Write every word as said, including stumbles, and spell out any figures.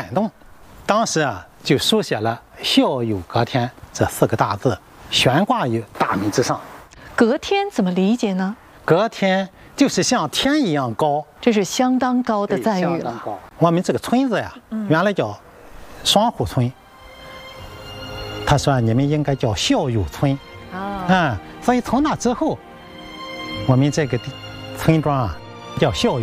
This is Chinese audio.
动，当时啊就书写了“孝有隔天”这四个大字，悬挂于大门之上。 隔天怎么理解呢？ 隔天就是像天一样高， 这是相当高的赞誉相当了。 高。我们这个村子呀，原来叫双户村，他说你们应该叫孝友村啊， 嗯，所以从那之后，我们这个地村庄啊叫孝友。